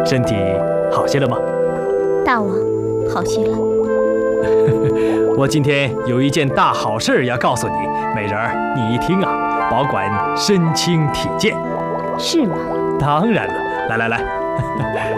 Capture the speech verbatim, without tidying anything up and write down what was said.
身体好些了吗？ 大王，好些了。 我今天有一件大好事要告诉你，美人儿，你一听啊，保管身轻体健。 是吗？ 当然了，来来来。